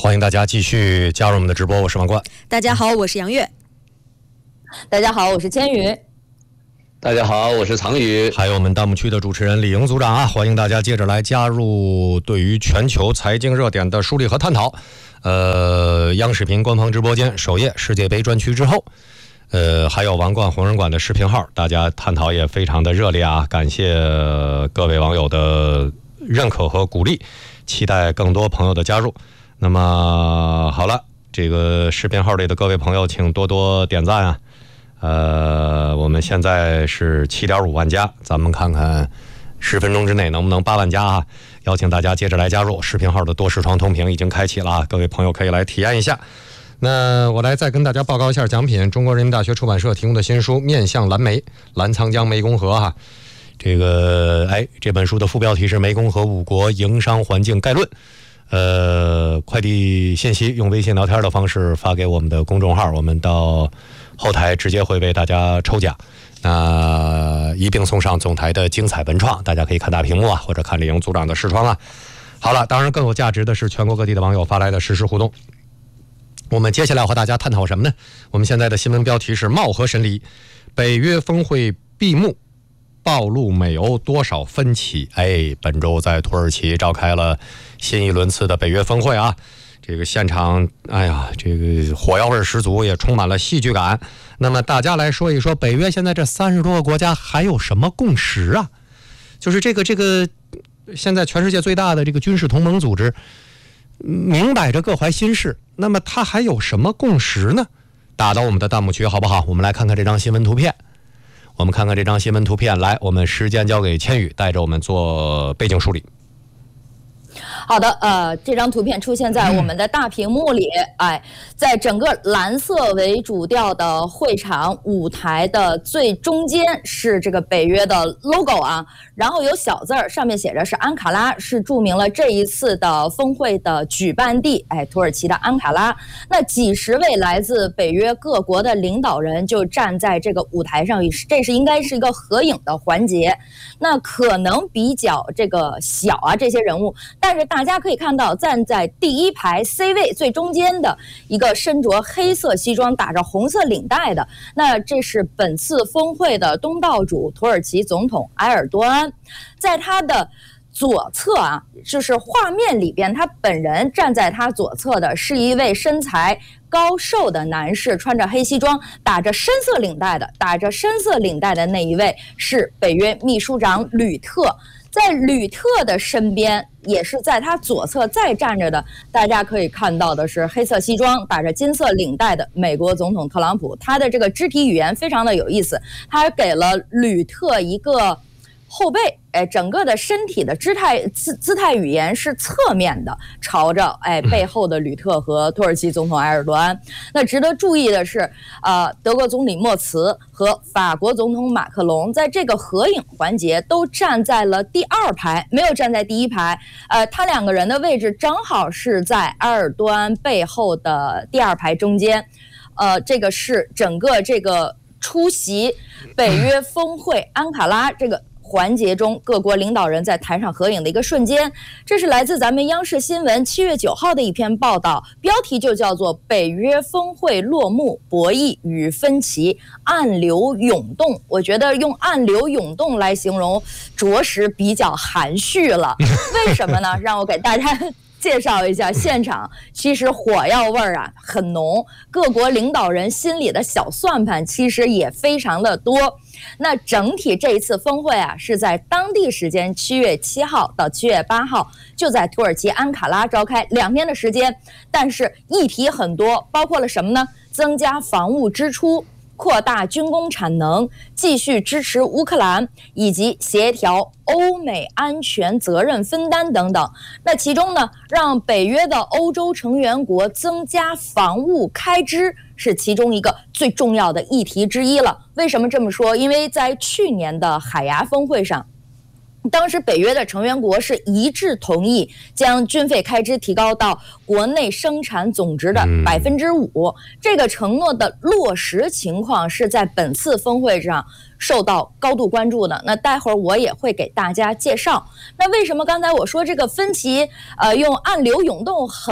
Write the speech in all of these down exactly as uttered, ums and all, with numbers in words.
欢迎大家继续加入我们的直播，我是王冠。 大家好，我是杨月。 大家好，我是千羽。 大家好，我是常宇。 还有我们弹幕区的主持人李莹组长啊，欢迎大家接着来加入对于全球财经热点的梳理和探讨。呃，央视频官方直播间首页世界杯专区之后，呃，还有王冠红人馆的视频号，大家探讨也非常的热烈啊，感谢各位网友的认可和鼓励，期待更多朋友的加入。那么好了，这个视频号里的各位朋友请多多点赞啊。呃，我们现在是 七点五万加，咱们看看十分钟之内能不能八万加啊。邀请大家接着来加入，视频号的多视窗通屏已经开启了啊，各位朋友可以来体验一下。那我来再跟大家报告一下奖品，中国人民大学出版社提供的新书《面向蓝莓：澜沧江湄公河》哈。这个哎，这本书的副标题是《湄公河五国营商环境概论》。呃，快递信息用微信聊天的方式发给我们的公众号，我们到后台直接会为大家抽奖，那一并送上总台的精彩文创，大家可以看大屏幕啊，或者看李莹组长的视窗啊。好了，当然更有价值的是全国各地的网友发来的实时互动。我们接下来要和大家探讨什么呢？我们现在的新闻标题是貌合神离，北约峰会闭幕，暴露美欧多少分歧。哎，本周在土耳其召开了新一轮次的北约峰会啊，这个现场哎呀，这个火药味十足，也充满了戏剧感。那么大家来说一说，北约现在这三十多个国家还有什么共识啊？就是这个这个现在全世界最大的这个军事同盟组织，明摆着各怀心事，那么它还有什么共识呢？打到我们的弹幕区好不好？我们来看看这张新闻图片。我们看看这张新闻图片，来，我们时间交给千羽，带着我们做背景梳理。 好的，呃，这张图片出现在我们的大屏幕里，哎，在整个蓝色为主调的会场舞台的最中间是这个北约的 logo 啊，然后有小字儿，上面写着是安卡拉，是注明了这一次的峰会的举办地，哎，土耳其的安卡拉。那几十位来自北约各国的领导人就站在这个舞台上，这是应该是一个合影的环节。那可能比较这个小啊，这些人物。但是大家可以看到，站在第一排 C 位最中间的一个身着黑色西装、打着红色领带的，那这是本次峰会的东道主土耳其总统埃尔多安。在他的左侧啊，就是画面里边，他本人站在他左侧的是一位身材高瘦的男士，穿着黑西装，打着深色领带的，打着深色领带的那一位是北约秘书长吕特。在吕特的身边，也是在他左侧再站着的，大家可以看到的是黑色西装、打着金色领带的美国总统特朗普。他的这个肢体语言非常的有意思，他给了吕特一个后背，哎，整个的身体的姿态姿姿态语言是侧面的，朝着哎背后的吕特和土耳其总统埃尔多安。那值得注意的是，呃，德国总理默茨和法国总统马克龙在这个合影环节都站在了第二排，没有站在第一排。呃，他两个人的位置正好是在埃尔多安背后的第二排中间。呃，这个是整个这个出席北约峰会安卡拉这个环节中各国领导人在台上合影的一个瞬间。这是来自咱们央视新闻七月九号的一篇报道，标题就叫做北约峰会落幕，博弈与分歧暗流涌动。我觉得用暗流涌动来形容着实比较含蓄了。为什么呢？让我给大家介绍一下现场，其实火药味儿啊很浓，各国领导人心里的小算盘其实也非常的多。那整体这一次峰会啊，是在当地时间七月七号到七月八号，就在土耳其安卡拉召开两天的时间。但是议题很多，包括了什么呢？增加防务支出，扩大军工产能，继续支持乌克兰，以及协调欧美安全责任分担等等。那其中呢，让北约的欧洲成员国增加防务开支是其中一个最重要的议题之一了。为什么这么说？因为在去年的海牙峰会上，当时北约的成员国是一致同意将军费开支提高到国内生产总值的百分之五。这个承诺的落实情况是在本次峰会上受到高度关注的。那待会儿我也会给大家介绍。那为什么刚才我说这个分歧，呃，用暗流涌动很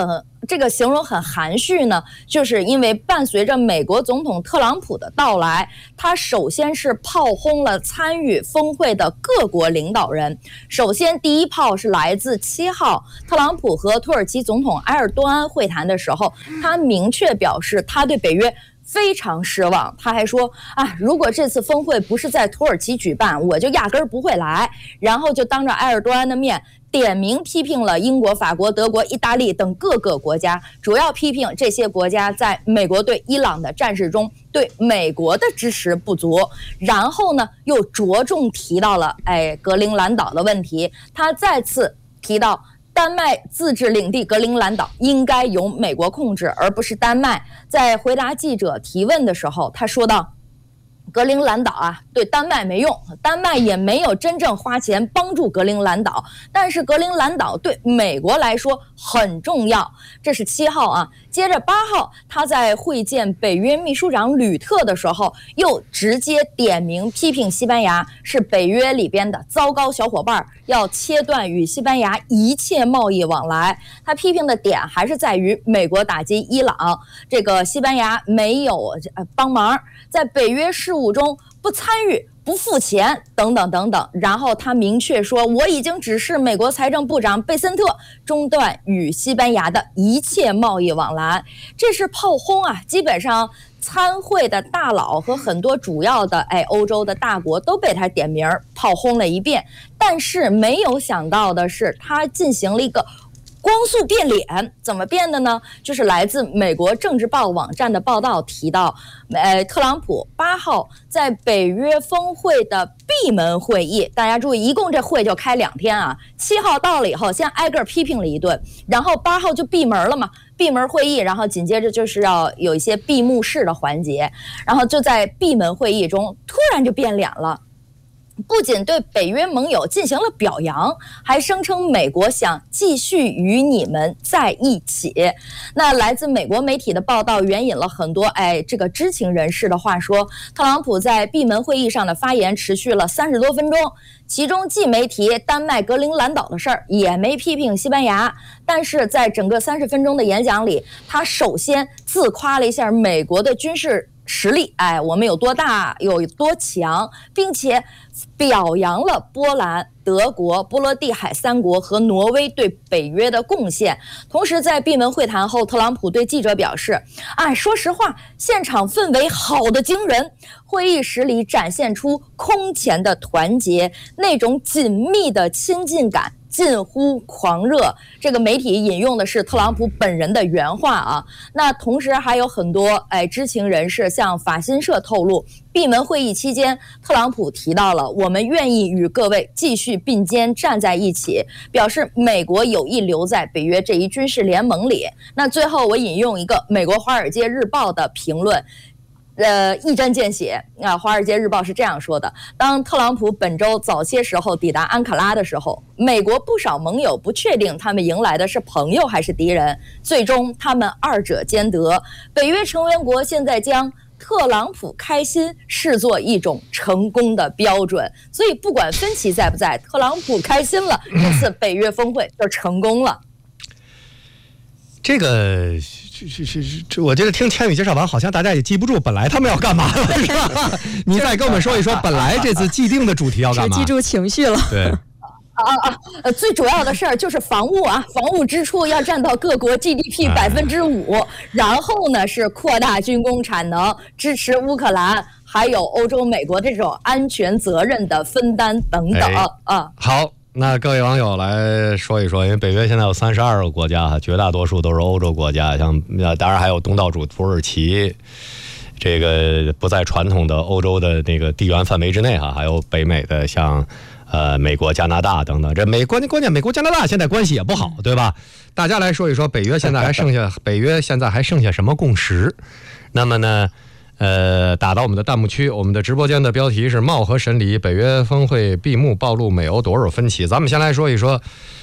这个形容很含蓄呢？就是因为伴随着美国总统特朗普的到来，他首先是炮轰了参与峰会的各国领导人。首先，第一炮是来自七号，特朗普和土耳其总统埃尔多安会谈的时候，他明确表示他对北约非常失望。他还说啊，如果这次峰会不是在土耳其举办，我就压根儿不会来。然后就当着埃尔多安的面点名批评了英国、法国、德国、意大利等各个国家，主要批评这些国家在美国对伊朗的战事中对美国的支持不足。然后呢，又着重提到了哎格陵兰岛的问题，他再次提到丹麦自治领地格陵兰岛应该由美国控制，而不是丹麦。在回答记者提问的时候，他说道，格陵兰岛啊，对丹麦没用，丹麦也没有真正花钱帮助格陵兰岛，但是格陵兰岛对美国来说很重要。这是七号啊。接着八号，他在会见北约秘书长吕特的时候，又直接点名批评西班牙是北约里边的糟糕小伙伴，要切断与西班牙一切贸易往来。他批评的点还是在于美国打击伊朗，这个西班牙没有帮忙，在北约事务中不参与、不付钱等等等等。然后他明确说，我已经指示美国财政部长贝森特中断与西班牙的一切贸易往来。这是炮轰啊，基本上参会的大佬和很多主要的哎欧洲的大国都被他点名炮轰了一遍。但是没有想到的是，他进行了一个光速变脸。怎么变的呢？就是来自美国政治报网站的报道提到，呃，特朗普八号在北约峰会的闭门会议，大家注意，一共这会就开两天啊。七号到了以后，先挨个批评了一顿，然后八号就闭门了嘛，闭门会议，然后紧接着就是要有一些闭幕式的环节，然后就在闭门会议中突然就变脸了。不仅对北约盟友进行了表扬，还声称美国想继续与你们在一起。那来自美国媒体的报道援引了很多哎这个知情人士的话说，特朗普在闭门会议上的发言持续了三十多分钟，其中既没提丹麦格陵兰岛的事儿，也没批评西班牙，但是在整个三十分钟的演讲里，他首先自夸了一下美国的军事实力，哎，我们有多大，有多强，并且表扬了波兰、德国、波罗的海三国和挪威对北约的贡献。同时，在闭门会谈后，特朗普对记者表示：“哎，说实话，现场氛围好得惊人，会议室里展现出空前的团结，那种紧密的亲近感。”近乎狂热，这个媒体引用的是特朗普本人的原话啊。那同时还有很多哎知情人士向法新社透露，闭门会议期间，特朗普提到了我们愿意与各位继续并肩站在一起，表示美国有意留在北约这一军事联盟里。那最后我引用一个美国《华尔街日报》的评论。呃，一针见血啊！《华尔街日报》是这样说的：当特朗普本周早些时候抵达安卡拉的时候，美国不少盟友不确定他们迎来的是朋友还是敌人，最终他们二者兼得。北约成员国现在将特朗普开心视作一种成功的标准，所以不管分歧在不在，特朗普开心了，这次北约峰会就成功了。 这个是是是，这我觉得听千羽介绍完，好像大家也记不住本来他们要干嘛了，是吧？你再跟我们说一说，本来这次既定的主题要干嘛？ 记住情绪了。 对。 啊啊呃，最主要的事儿就是防务啊，防务支出要占到各国 G D P 百分之五，然后呢是扩大军工产能，支持乌克兰，还有欧洲、美国这种安全责任的分担等等、哎、啊。 好。那各位网友来说一说，因为北约现在有三十二个国家，绝大多数都是欧洲国家，像当然还有东道主土耳其，这个不在传统的欧洲的那个地缘范围之内哈，还有北美的像呃美国、加拿大等等。这美关键关键美国、加拿大现在关系也不好，对吧？大家来说一说，北约现在还剩下北约现在还剩下什么共识？那么呢？呃，打到我们的弹幕区，我们的直播间的标题是貌合神离，北约峰会闭幕暴露美欧多少分歧。咱们先来说一说，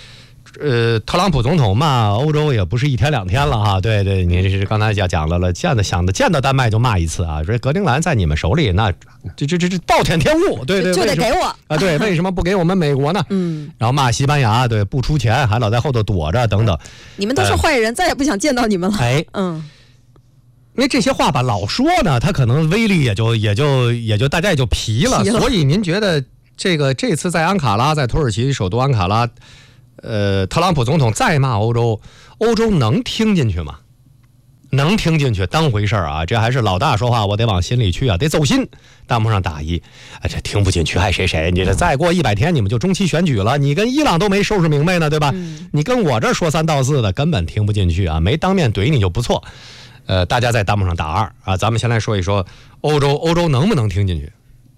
呃，特朗普总统骂欧洲也不是一天两天了哈，对对，你这是刚才讲讲了了，见的想的见到丹麦就骂一次啊，说格陵兰在你们手里，那这这这这暴殄天物，对对， 就得给我啊，对，为什么不给我们美国呢？嗯，然后骂西班牙，对，不出钱，还老在后头躲着等等， 你们都是坏人，呃、再也不想见到你们了。 哎，嗯。因为这些话吧，老说呢，他可能威力也就也就也就大家也就疲了，疲了。所以您觉得这个这次在安卡拉，在土耳其首都安卡拉，呃，特朗普总统再骂欧洲，欧洲能听进去吗？能听进去当回事啊？这还是老大说话，我得往心里去啊，得走心。弹幕上打一，哎，这听不进去爱谁谁？你这再过一百天你们就中期选举了，你跟伊朗都没收拾明白呢，对吧？嗯、你跟我这说三道四的，根本听不进去啊，没当面怼你就不错。呃，大家在弹幕上打二啊，咱们先来说一说欧洲，欧洲能不能听进去？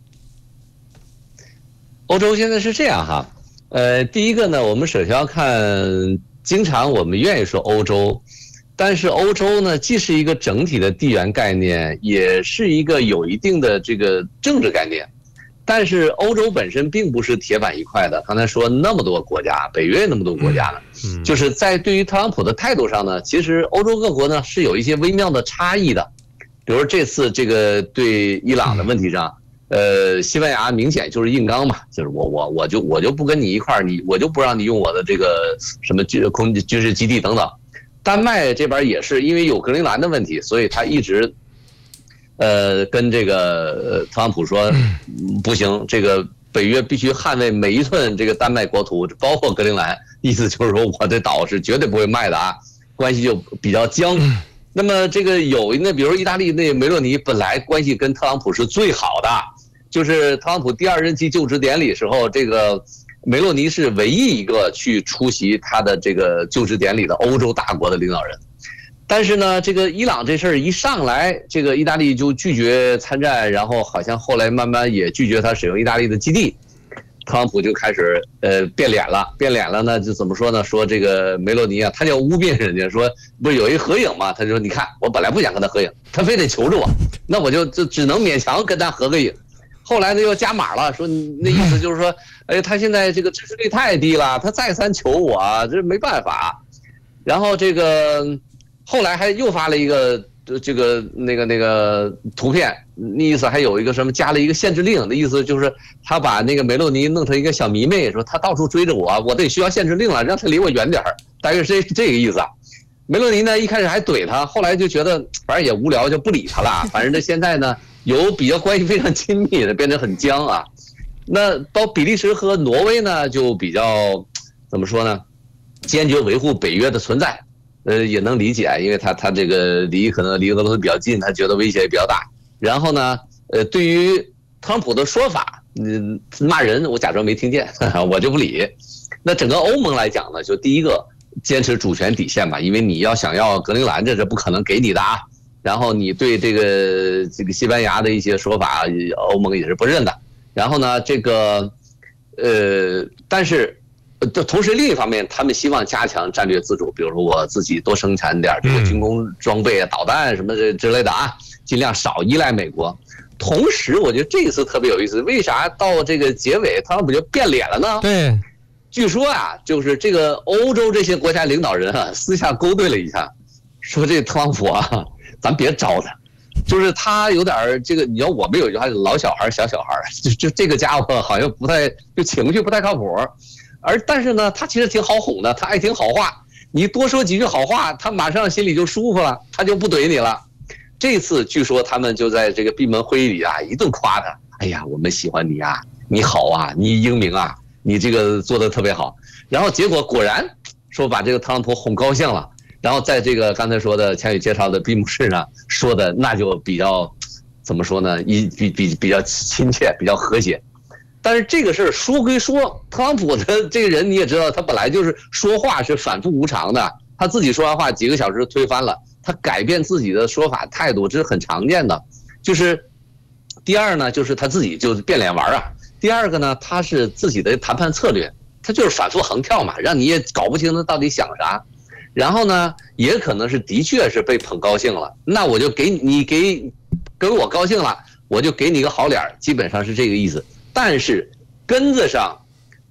欧洲现在是这样哈，呃，第一个呢，我们首先要看，经常我们愿意说欧洲，但是欧洲呢，既是一个整体的地缘概念，也是一个有一定的这个政治概念。但是欧洲本身并不是铁板一块的，刚才说那么多国家，北约那么多国家呢，嗯、就是在对于特朗普的态度上呢，其实欧洲各国呢是有一些微妙的差异的。比如这次这个对伊朗的问题上，呃，西班牙明显就是硬刚嘛，就是我我我就我就不跟你一块儿，你我就不让你用我的这个什么军空军事基地等等。丹麦这边也是因为有格陵兰的问题，所以他一直。呃，跟这个特朗普说，不行，这个北约必须捍卫每一寸这个丹麦国土，包括格陵兰，意思就是说我的岛是绝对不会卖的啊，关系就比较僵。那么这个有那比如意大利那梅洛尼本来关系跟特朗普是最好的，就是特朗普第二任期就职典礼时候，这个梅洛尼是唯一一个去出席他的这个就职典礼的欧洲大国的领导人。但是呢，这个伊朗这事儿一上来，这个意大利就拒绝参战，然后好像后来慢慢也拒绝他使用意大利的基地，特朗普就开始呃变脸了，变脸了呢就怎么说呢？说这个梅洛尼啊，他就污蔑人家说不是有一合影嘛？他就说你看我本来不想跟他合影，他非得求着我，那我就就只能勉强跟他合个影。后来呢又加码了，说那意思就是说，哎，他现在这个支持率太低了，他再三求我，这没办法。然后这个。后来还又发了一个这个那个那个图片，那意思还有一个什么加了一个限制令，的意思就是他把那个梅洛尼弄成一个小迷妹，说他到处追着我，我得需要限制令了，让他离我远点儿，大约是这个意思。梅洛尼呢一开始还怼他，后来就觉得反正也无聊，就不理他了。反正这现在呢有比较关系非常亲密的，变得很僵啊。那到比利时和挪威呢就比较怎么说呢，坚决维护北约的存在。呃，也能理解，因为他他这个离可能离俄罗斯比较近，他觉得威胁也比较大。然后呢，呃，对于特朗普的说法，嗯，骂人我假装没听见，我就不理。那整个欧盟来讲呢，就第一个坚持主权底线吧，因为你要想要格陵兰，这是不可能给你的啊。然后你对这个这个西班牙的一些说法，欧盟也是不认的。然后呢，这个呃，但是。同时，另一方面，他们希望加强战略自主，比如说我自己多生产点这个军工装备啊、导弹什么这之类的啊，尽量少依赖美国。同时，我觉得这一次特别有意思，为啥到这个结尾特朗普就变脸了呢？ 对， 据说啊，就是这个欧洲这些国家领导人啊，私下勾兑了一下，说这特朗普啊，咱别招他。就是他有点这个，你知道我们有句话，老小孩小小孩，就就这个家伙好像不太就情绪不太靠谱。而但是呢，他其实挺好哄的，他爱听好话。你多说几句好话，他马上心里就舒服了，他就不怼你了。这次据说他们就在这个闭门会议里啊，一顿夸他。哎呀，我们喜欢你啊，你好啊，你英明啊，你这个做的特别好。然后结果果然说把这个特朗普哄高兴了，然后在这个刚才说的强宇介绍的闭幕式上说的，那就比较怎么说呢？一比比比较亲切，比较和谐。但是这个事儿说归说，特朗普的这个人你也知道，他本来就是说话是反复无常的，他自己说完话几个小时推翻了，他改变自己的说法态度，这是很常见的。就是第二呢，就是他自己就变脸玩啊。第二个呢，他是自己的谈判策略，他就是反复横跳嘛，让你也搞不清他到底想啥。然后呢，也可能是的确是被捧高兴了，那我就给你给给我高兴了，我就给你个好脸，基本上是这个意思。但是根子上，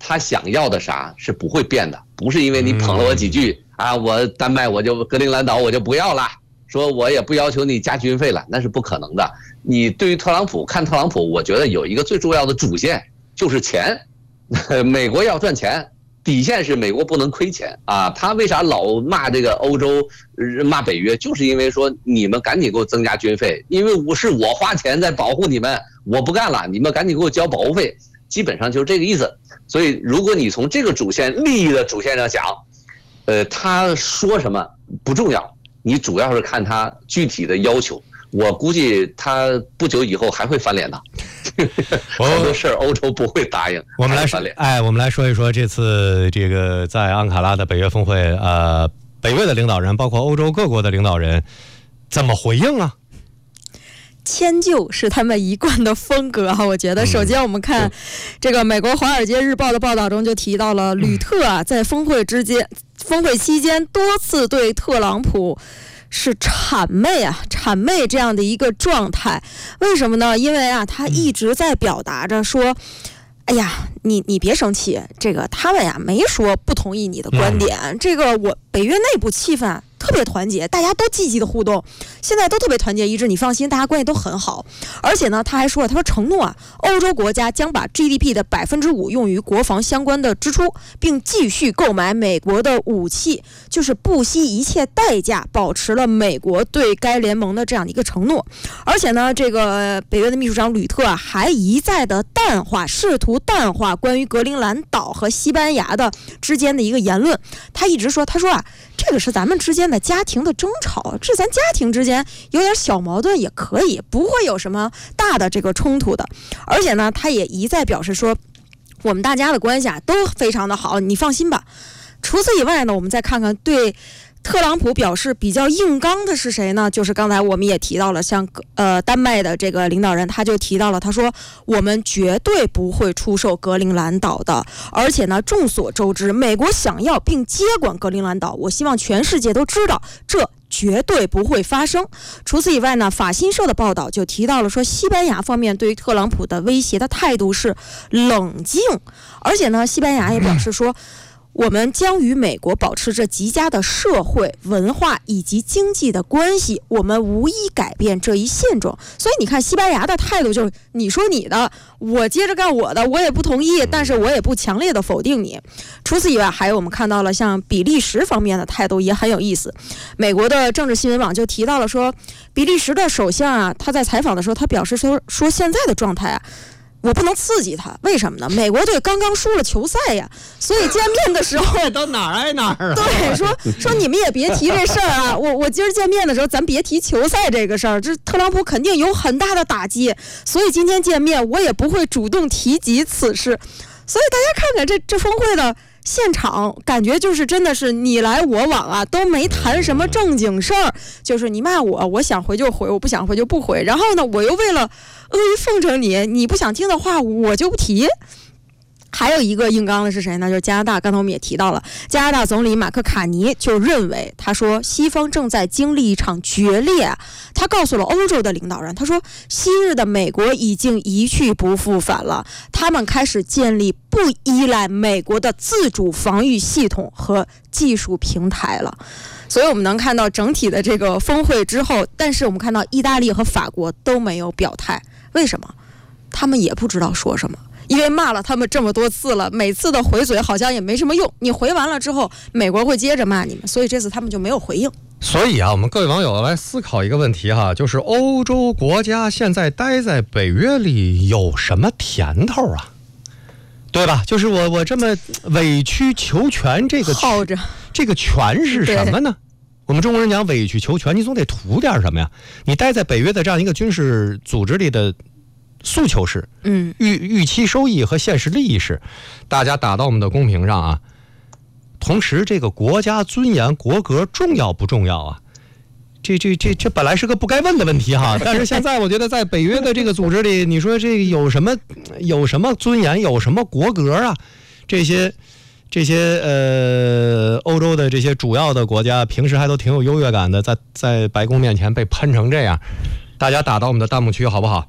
他想要的啥是不会变的，不是因为你捧了我几句、嗯、啊，我丹麦我就格陵兰岛我就不要了，说我也不要求你加军费了，那是不可能的。你对于特朗普看特朗普，我觉得有一个最重要的主线就是钱，美国要赚钱。底线是美国不能亏钱啊！他为啥老骂这个欧洲、骂北约？就是因为说你们赶紧给我增加军费，因为我是我花钱在保护你们，我不干了，你们赶紧给我交保护费，基本上就是这个意思。所以，如果你从这个主线利益的主线上想，呃，他说什么不重要，你主要是看他具体的要求。我估计他不久以后还会翻脸的。好多事儿欧洲不会答应。 我们来说，哎，我们来说一说这次这个在安卡拉的北约峰会，呃，北约的领导人，包括欧洲各国的领导人，怎么回应啊？ 迁就是他们一贯的风格啊，我觉得。首先，我们看这个美国《华尔街日报》的报道中就提到了，吕特啊，在峰会之间、峰会期间多次对特朗普是谄媚啊，谄媚这样的一个状态。为什么呢？因为啊，他一直在表达着说，哎呀，你你别生气，这个他们呀没说不同意你的观点，这个我北约内部气氛特别团结，大家都积极的互动，现在都特别团结一致，你放心，大家关系都很好。而且呢，他还说，他说承诺啊，欧洲国家将把 G D P 的百分之五用于国防相关的支出，并继续购买美国的武器，就是不惜一切代价保持了美国对该联盟的这样的一个承诺。而且呢，这个北约的秘书长吕特啊，还一再的淡化，试图淡化关于格陵兰岛和西班牙的之间的一个言论。他一直说，他说啊，这个是咱们之间的家庭的争吵，这咱家庭之间有点小矛盾也可以，不会有什么大的这个冲突的。而且呢，他也一再表示说，我们大家的关系啊都非常的好，你放心吧。除此以外呢，我们再看看对特朗普表示比较硬刚的是谁呢？就是刚才我们也提到了，像呃丹麦的这个领导人，他就提到了，他说我们绝对不会出售格陵兰岛的，而且呢，众所周知，美国想要并接管格陵兰岛，我希望全世界都知道，这绝对不会发生。除此以外呢，法新社的报道就提到了说，西班牙方面对于特朗普的威胁的态度是冷静，而且呢，西班牙也表示说，我们将与美国保持着极佳的社会、文化以及经济的关系，我们无意改变这一现状。所以你看，西班牙的态度就是，你说你的，我接着干我的，我也不同意，但是我也不强烈的否定你。除此以外，还有我们看到了像比利时方面的态度也很有意思。美国的政治新闻网就提到了说，比利时的首相啊，他在采访的时候，他表示说，说现在的状态啊，我不能刺激他，为什么呢？美国队刚刚输了球赛呀，所以见面的时候到哪儿挨哪儿啊？ 对，说说你们也别提这事儿啊！我我今儿见面的时候，咱别提球赛这个事儿，这特朗普肯定有很大的打击，所以今天见面我也不会主动提及此事。所以大家看看这这峰会的现场，感觉就是真的是你来我往啊，都没谈什么正经事儿，就是你骂我，我想回就回，我不想回就不回。然后呢，我又为了阿谀奉承你，你不想听的话我就不提。还有一个硬刚的是谁呢？就是加拿大，刚才我们也提到了，加拿大总理马克卡尼就认为，他说西方正在经历一场决裂啊。他告诉了欧洲的领导人，他说昔日的美国已经一去不复返了，他们开始建立不依赖美国的自主防御系统和技术平台了。所以我们能看到整体的这个峰会之后，但是我们看到意大利和法国都没有表态，为什么？他们也不知道说什么。因为骂了他们这么多次了，每次的回嘴好像也没什么用，你回完了之后美国会接着骂你们，所以这次他们就没有回应。 所以啊，我们各位网友来思考一个问题哈，就是欧洲国家现在待在北约里有什么甜头啊？对吧？就是我我这么委曲求全，这个耗着这个权是什么呢？我们中国人讲委曲求全，你总得图点什么呀？你待在北约的这样一个军事组织里的诉求是， 嗯， 预预期收益和现实利益是，大家打到我们的公屏上啊。同时，这个国家尊严、国格重要不重要啊？这这这这本来是个不该问的问题哈，但是现在我觉得在北约的这个组织里，你说这个有什么有什么尊严，有什么国格啊？这些这些呃欧洲的这些主要的国家，平时还都挺有优越感的，在在白宫面前被喷成这样，大家打到我们的弹幕区好不好？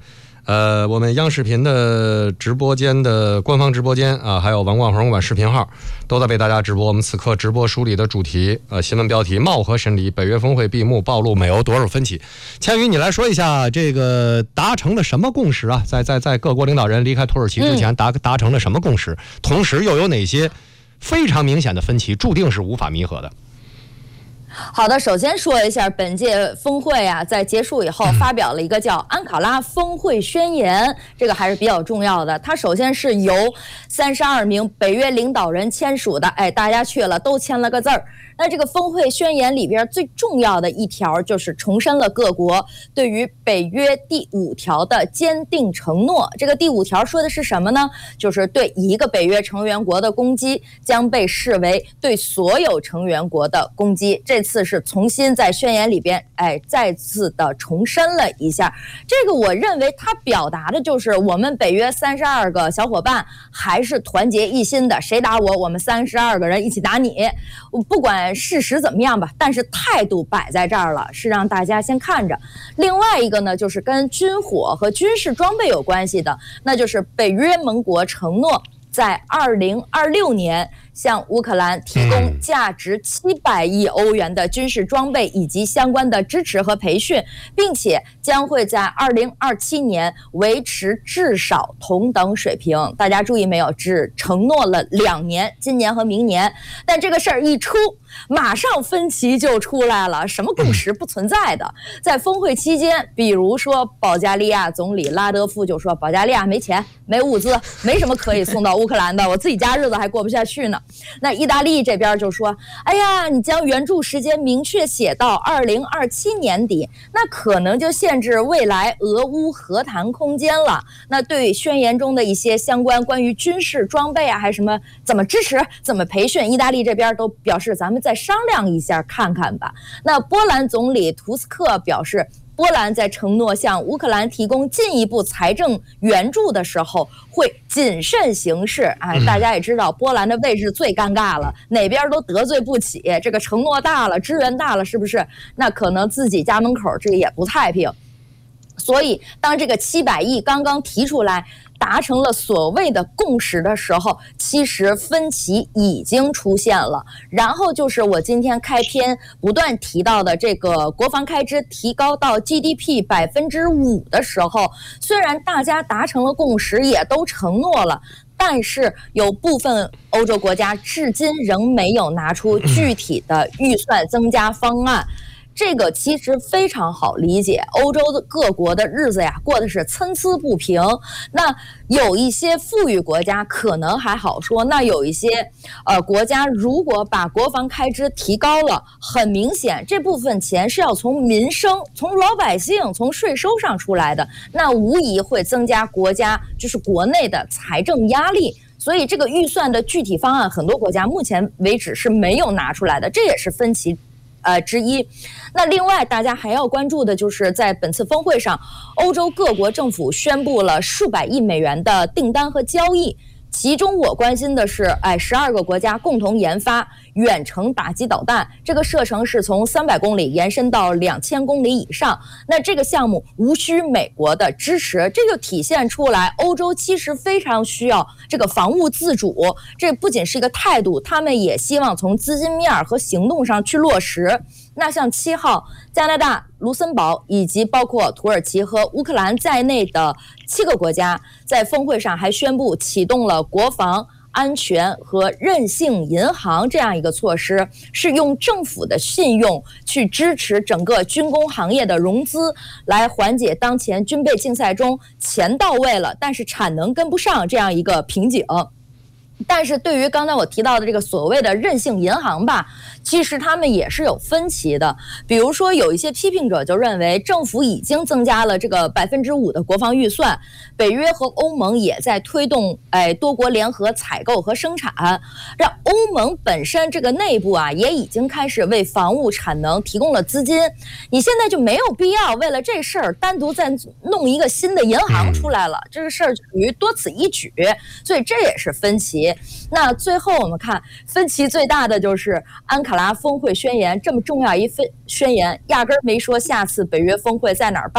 呃，我们央视频的直播间的官方直播间啊，还有王冠宏馆视频号都在为大家直播。我们此刻直播梳理的主题，呃，新闻标题：貌合神离，北约峰会闭幕，暴露美欧多少分歧。千羽，你来说一下这个达成了什么共识啊？在在在各国领导人离开土耳其之前达达成了什么共识？同时又有哪些非常明显的分歧，注定是无法弥合的？ 好的，首先说一下本届峰会啊，在结束以后发表了一个叫《安卡拉峰会宣言》，这个还是比较重要的。它首先是由三十二名北约领导人签署的，哎，大家去了都签了个字儿。那这个峰会宣言里边最重要的一条就是重申了各国对于北约第五条的坚定承诺。这个第五条说的是什么呢？就是对一个北约成员国的攻击将被视为对所有成员国的攻击。这次是重新在宣言里边，哎，再次的重申了一下。这个我认为它表达的就是我们北约三十二个小伙伴还是团结一心的，谁打我，我们三十二个人一起打你。不管事实怎么样吧，但是态度摆在这儿了，是让大家先看着。另外一个呢，就是跟军火和军事装备有关系的，那就是北约盟国承诺在二零二六年向乌克兰提供价值七百亿欧元的军事装备以及相关的支持和培训，并且将会在二零二七年维持至少同等水平。大家注意没有，只承诺了两年，今年和明年。但这个事儿一出，马上分歧就出来了，什么共识不存在的。在峰会期间，比如说保加利亚总理拉德夫就说，保加利亚没钱没物资，没什么可以送到乌克兰的，我自己家日子还过不下去呢。那意大利这边就说，哎呀，你将援助时间明确写到二零二七年底，那可能就限制未来俄乌和谈空间了。那对宣言中的一些相关关于军事装备啊，还是什么怎么支持怎么培训，意大利这边都表示咱们再商量一下看看吧。那波兰总理图斯克表示，波兰在承诺向乌克兰提供进一步财政援助的时候会谨慎行事。哎，大家也知道波兰的位置最尴尬了，哪边都得罪不起，这个承诺大了，支援大了，是不是？那可能自己家门口这个也不太平。所以当这个七百亿刚刚提出来，达成了所谓的共识的时候，其实分歧已经出现了。然后就是我今天开篇不断提到的这个国防开支提高到 G D P 百分之五的时候，虽然大家达成了共识，也都承诺了，但是有部分欧洲国家至今仍没有拿出具体的预算增加方案。这个其实非常好理解，欧洲的各国的日子呀过得是参差不平。那有一些富裕国家可能还好说，那有一些呃国家如果把国防开支提高了，很明显这部分钱是要从民生、从老百姓、从税收上出来的，那无疑会增加国家就是国内的财政压力。所以这个预算的具体方案，很多国家目前为止是没有拿出来的，这也是分歧呃之一。那另外大家还要关注的就是在本次峰会上，欧洲各国政府宣布了数百亿美元的订单和交易，其中我关心的是，哎，十二个国家共同研发远程打击导弹，这个射程是从三百公里延伸到两千公里以上。那这个项目无需美国的支持，这就体现出来欧洲其实非常需要这个防务自主。这不仅是一个态度，他们也希望从资金面和行动上去落实。那像七号，加拿大、卢森堡以及包括土耳其和乌克兰在内的七个国家，在峰会上还宣布启动了国防安全和韧性银行这样一个措施，是用政府的信用去支持整个军工行业的融资，来缓解当前军备竞赛中钱到位了，但是产能跟不上这样一个瓶颈。但是对于刚才我提到的这个所谓的韧性银行吧，其实他们也是有分歧的。比如说有一些批评者就认为，政府已经增加了这个百分之五的国防预算，北约和欧盟也在推动哎多国联合采购和生产，让欧盟本身这个内部啊也已经开始为防务产能提供了资金。你现在就没有必要为了这事儿单独再弄一个新的银行出来了，这个事儿属于多此一举，所以这也是分歧。那最后我们看分歧最大的就是安卡拉峰会宣言，这么重要一分宣言压根儿没说下次北约峰会在哪儿办，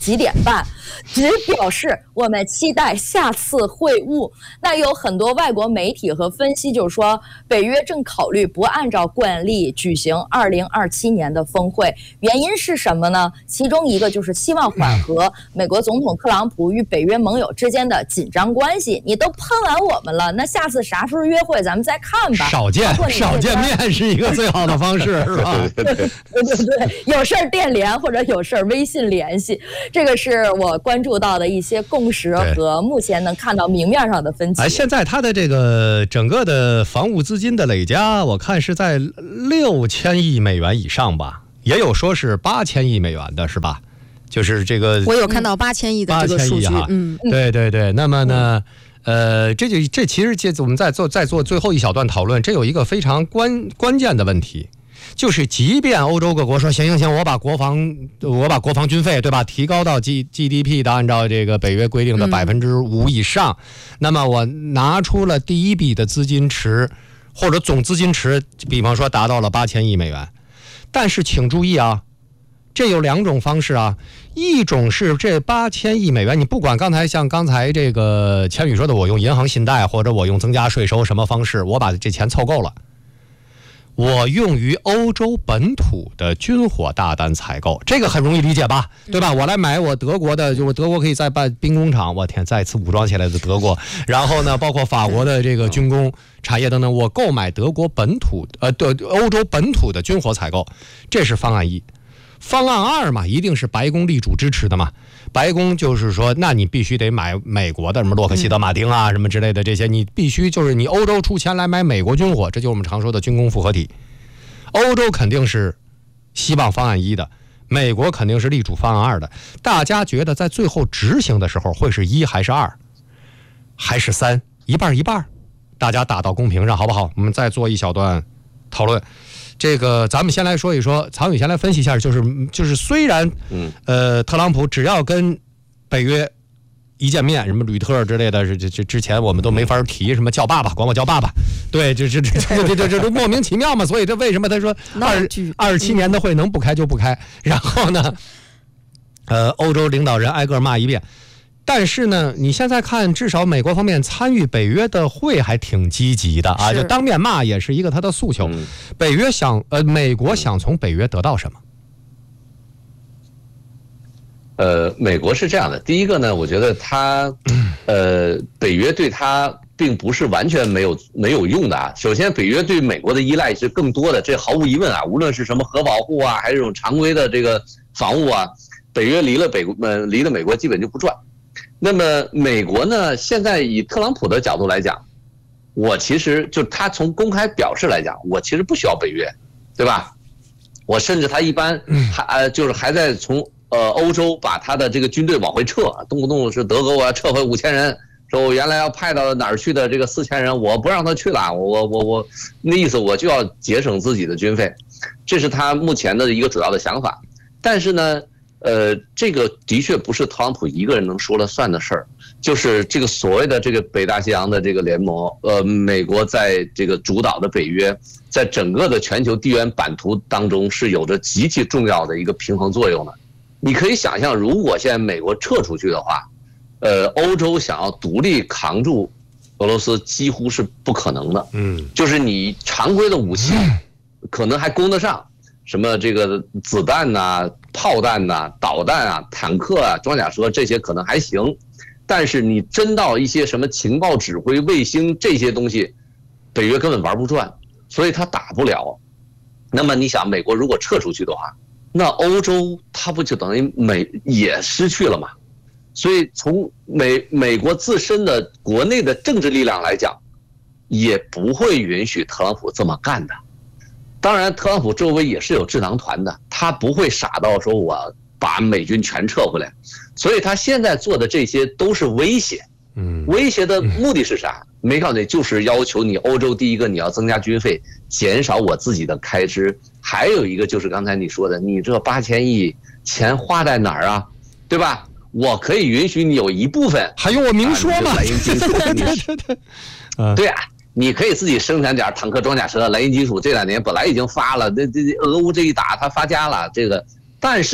几点半，只表示我们期待下次会晤。那有很多外国媒体和分析就是说，北约正考虑不按照惯例举行二零二七年的峰会，原因是什么呢？其中一个就是希望缓和美国总统特朗普与北约盟友之间的紧张关系。你都喷完我们了，那下次啥时候约会咱们再看吧。 少见少见面是一个最好的方式，是吧？ 对对对，有事儿电联或者有事儿微信联系，这个是我关注到的一些共识和目前能看到明面上的分歧。 哎，现在它的这个整个的防务资金的累加，我看是在六千亿美元以上吧，也有说是八千亿美元的，是吧？就是这个， 我有看到八千亿的这个数据， 嗯，对对对。那么呢？嗯呃，这就这其实这我们再做再做最后一小段讨论，这有一个非常关关键的问题，就是即便欧洲各国说行行行，我把国防我把国防军费对吧提高到 G G D P 的按照这个北约规定的百分之五以上，嗯，那么我拿出了第一笔的资金池或者总资金池，比方说达到了八千亿美元，但是请注意啊。这有两种方式啊，一种是这八千亿美元，你不管刚才像刚才这个千羽说的，我用银行信贷或者我用增加税收什么方式，我把这钱凑够了，我用于欧洲本土的军火大单采购，这个很容易理解吧，对吧？我来买我德国的，就我德国可以再办兵工厂，我天，再次武装起来的德国，然后呢，包括法国的这个军工产业等等，我购买德国本土呃对欧洲本土的军火采购，这是方案一。方案二嘛，一定是白宫力主支持的嘛。白宫就是说，那你必须得买美国的什么洛克希德马丁啊，什么之类的这些，你必须就是你欧洲出钱来买美国军火，这就是我们常说的军工复合体。欧洲肯定是希望方案一的，美国肯定是力主方案二的。大家觉得在最后执行的时候会是一还是二，还是三？一半一半，大家打到公屏上好不好？我们再做一小段讨论。这个咱们先来说一说，曹宇先来分析一下，就是就是虽然，嗯，呃，特朗普只要跟北约一见面，什么吕特之类的，这这之前我们都没法提，什么叫爸爸，管我叫爸爸，对，这这这这这这这莫名其妙嘛，所以这为什么他说二二十七年的会能不开就不开？然后呢，呃，欧洲领导人挨个骂一遍。但是呢，你现在看，至少美国方面参与北约的会还挺积极的啊，就当面骂也是一个他的诉求。嗯、北约想，呃，美国想从北约得到什么？ 呃，美国是这样的，第一个呢，我觉得他，呃，北约对他并不是完全没有没有用的啊。首先，北约对美国的依赖是更多的，这毫无疑问啊。无论是什么核保护啊，还是这种常规的这个防务啊，北约离了北国，呃，离了美国基本就不转。那么美国呢？现在以特朗普的角度来讲，我其实就他从公开表示来讲，我其实不需要北约，对吧？我甚至他一般还呃就是还在从呃欧洲把他的这个军队往回撤，动不动是德国我要撤回五千人，说我原来要派到哪儿去的这个四千人，我不让他去了，我我我那意思我就要节省自己的军费，这是他目前的一个主要的想法。但是呢。呃，这个的确不是特朗普一个人能说了算的事儿，就是这个所谓的这个北大西洋的这个联盟，呃，美国在这个主导的北约，在整个的全球地缘版图当中是有着极其重要的一个平衡作用的。你可以想象，如果现在美国撤出去的话，呃，欧洲想要独立扛住俄罗斯几乎是不可能的。嗯，就是你常规的武器可能还攻得上。什么这个子弹呐、啊、炮弹呐、啊、导弹啊、坦克啊、装甲车这些可能还行，但是你真到一些什么情报指挥、卫星这些东西，北约根本玩不转，所以他打不了。那么你想，美国如果撤出去的话，那欧洲它不就等于美也失去了吗？所以从美美国自身的国内的政治力量来讲，也不会允许特朗普这么干的。当然，特朗普周围也是有智囊团的，他不会傻到说我把美军全撤回来，所以他现在做的这些都是威胁。嗯，威胁的目的是啥？没告诉你，就是要求你欧洲第一个你要增加军费，减少我自己的开支，还有一个就是刚才你说的，你这八千亿钱花在哪儿啊？对吧？我可以允许你有一部分， 还用我明说吗？ 莱茵金属，对对对，嗯，对啊。你可以自己生产点坦克、装甲车、莱茵金属，这两年本来已经发了，这这俄乌这一打，它发家了。这个，但是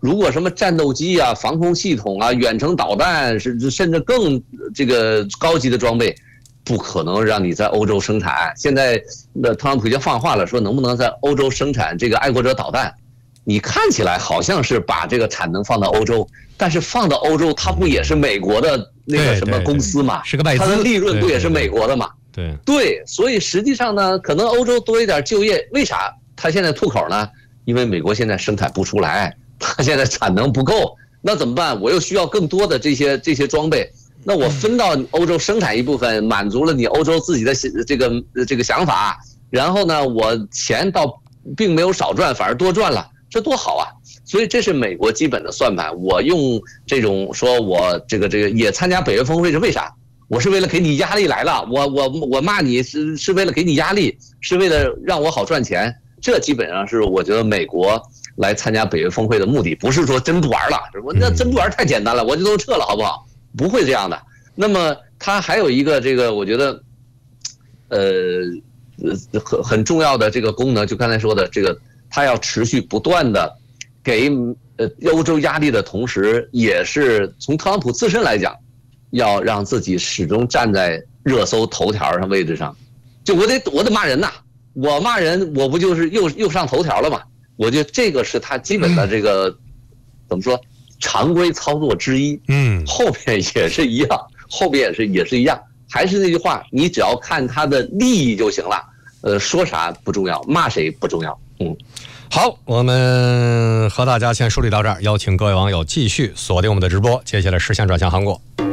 如果什么战斗机啊、防空系统啊、远程导弹，甚至甚至更这个高级的装备，不可能让你在欧洲生产。现在那特朗普已经放话了，说能不能在欧洲生产这个爱国者导弹？你看起来好像是把这个产能放到欧洲，但是放到欧洲，它不也是美国的那个什么公司嘛？ 是个外资， 它的利润不也是美国的嘛？ 对对，所以实际上呢，可能欧洲多一点就业，为啥它现在吐口呢？因为美国现在生产不出来，它现在产能不够，那怎么办？我又需要更多的这些这些装备，那我分到欧洲生产一部分，满足了你欧洲自己的这个这个想法，然后呢，我钱倒并没有少赚，反而多赚了，这多好啊！所以这是美国基本的算盘。我用这种说我这个这个也参加北约峰会是为啥？我是为了给你压力来了，我我我骂你是是为了给你压力，是为了让我好赚钱。这基本上是我觉得美国来参加北约峰会的目的，不是说真不玩了，我那真不玩太简单了，我就都撤了，好不好？不会这样的。那么它还有一个这个，我觉得，呃，很很重要的这个功能，就刚才说的这个，它要持续不断的给呃欧洲压力的同时，也是从特朗普自身来讲，要让自己始终站在热搜头条上位置上。就我得我得骂人呐。我骂人，我不就是又又上头条了吗？我觉得这个是他基本的这个、嗯、怎么说常规操作之一。嗯，后边也是一样，后边也是也是一样，还是那句话，你只要看他的利益就行了。呃，说啥不重要，骂谁不重要。嗯， 好，我们和大家先梳理到这儿，邀请各位网友继续锁定我们的直播，接下来视线转向韩国。